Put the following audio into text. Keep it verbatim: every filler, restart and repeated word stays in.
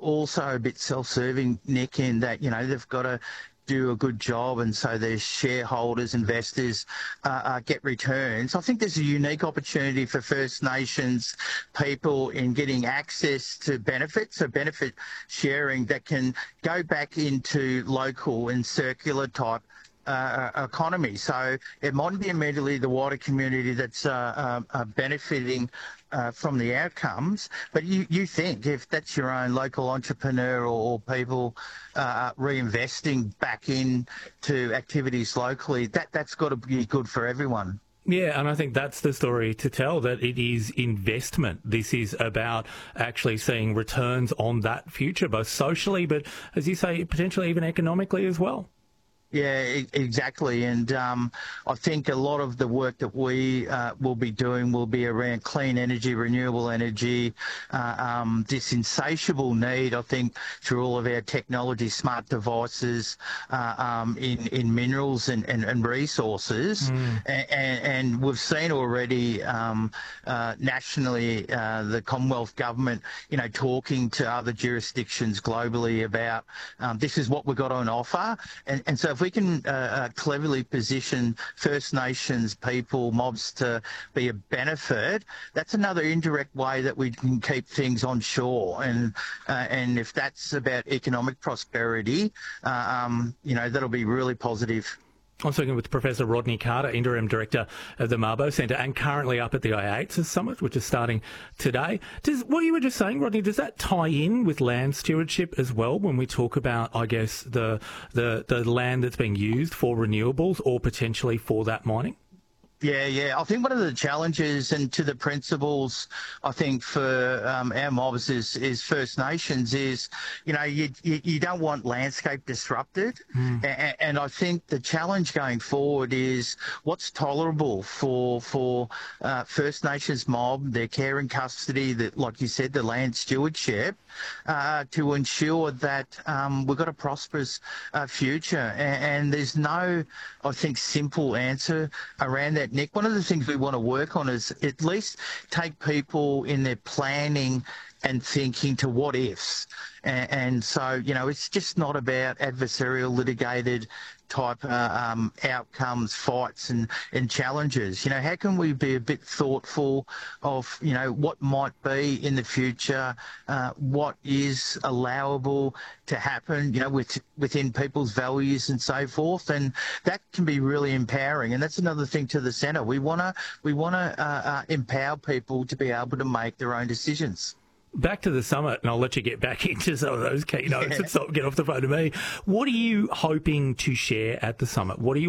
also a bit self-serving, Nick, in that, you know, they've got to do a good job, and so their shareholders, investors uh, uh, get returns. I think there's a unique opportunity for First Nations people in getting access to benefits, so benefit sharing that can go back into local and circular type Uh, economy. So it mightn't be immediately the wider community that's uh, uh, uh, benefiting uh, from the outcomes, but you, you think if that's your own local entrepreneur or, or people uh, reinvesting back into activities locally, that, that's got to be good for everyone. Yeah, and I think that's the story to tell, that it is investment. This is about actually seeing returns on that future, both socially, but as you say, potentially even economically as well. Yeah, e- exactly. And um, I think a lot of the work that we uh, will be doing will be around clean energy, renewable energy, uh, um, this insatiable need, I think, through all of our technology, smart devices, uh, um, in, in minerals and, and, and resources. Mm. And, and we've seen already um, uh, nationally uh, the Commonwealth Government, you know, talking to other jurisdictions globally about um, this is what we've got on offer. And, and so if we can uh, uh, cleverly position First Nations people, mobs to be a benefit, that's another indirect way that we can keep things on shore. And uh, and if that's about economic prosperity, uh, um, you know, that'll be really positive. I'm speaking with Professor Rodney Carter, Interim Director of the Mabo Centre, and currently up at the I eight Summit, which is starting today. Does what you were just saying, Rodney, does that tie in with land stewardship as well when we talk about, I guess, the the, the land that's being used for renewables or potentially for that mining? Yeah, yeah. I think one of the challenges, and to the principles, I think for um, our mobs is, is First Nations is, you know, you you, you don't want landscape disrupted, mm. and, and I think the challenge going forward is what's tolerable for for uh, First Nations mob, their care and custody, that, like you said, the land stewardship, uh, to ensure that um, we've got a prosperous uh, future, and, and there's no, I think, simple answer around that. Nick, one of the things we want to work on is at least take people in their planning and thinking to what ifs. And, and so, you know, it's just not about adversarial, litigated type uh, um, outcomes, fights and, and challenges. You know, how can we be a bit thoughtful of, you know, what might be in the future, uh, what is allowable to happen, you know, with, within people's values and so forth. And that can be really empowering. And that's another thing to the centre. We want to we want to uh, uh, empower people to be able to make their own decisions. Back to the summit, and I'll let you get back into some of those keynotes yeah. and stop, get off the phone to me. What are you hoping to share at the summit? What are you